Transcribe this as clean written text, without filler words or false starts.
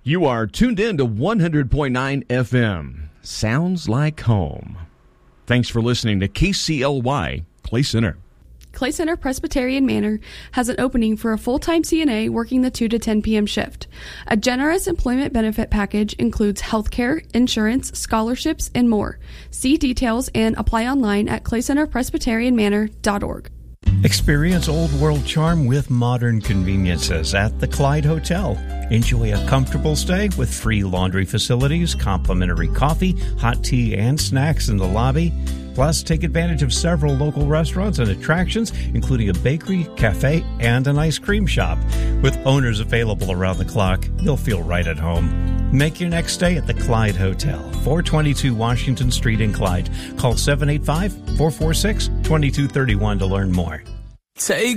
You are tuned in to 100.9 FM. Sounds like home. Thanks for listening to KCLY Clay Center. Clay Center Presbyterian Manor has an opening for a full-time CNA working the 2 to 10 p.m. shift. A generous employment benefit package includes health care, insurance, scholarships, and more. See details and apply online at claycenterpresbyterianmanor.org. Experience old world charm with modern conveniences at the Clyde Hotel. Enjoy a comfortable stay with free laundry facilities, complimentary coffee, hot tea, and snacks in the lobby. Plus, take advantage of several local restaurants and attractions, including a bakery, cafe, and an ice cream shop. With owners available around the clock, you'll feel right at home. Make your next stay at the Clyde Hotel, 422 Washington Street in Clyde. Call 785-446-2231 to learn more. Take